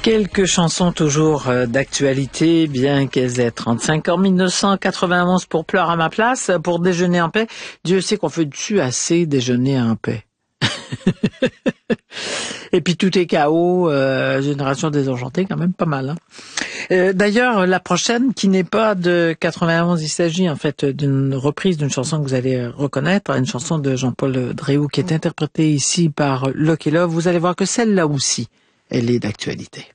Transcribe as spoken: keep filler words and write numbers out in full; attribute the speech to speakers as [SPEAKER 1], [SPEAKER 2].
[SPEAKER 1] Quelques chansons toujours euh, d'actualité, bien qu'elles aient trente-cinq ans. mille neuf cent quatre-vingt-onze pour Pleure à ma place, pour Déjeuner en paix. Dieu sait qu'on fait dessus assez déjeuner en paix. Et puis tout est chaos, euh, Génération désenchantée, quand même pas mal. Hein. Euh, d'ailleurs, la prochaine, qui n'est pas de quatre-vingt-onze, il s'agit en fait d'une reprise d'une chanson que vous allez reconnaître, une chanson de Jean-Paul Dréhoux qui est interprétée ici par Locke et Love. Vous allez voir que celle-là aussi, elle est d'actualité.